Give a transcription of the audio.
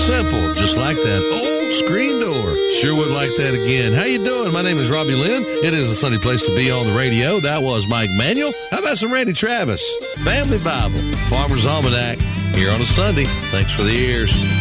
Simple, just like that old screen door. Sure would like that again. How you doing? My name is Robbie Lynn. It is a sunny place to be on the radio. That was Mike Manuel. How about some Randy Travis? Family Bible, Farmer's Almanac, here on a Sunday. Thanks for the ears.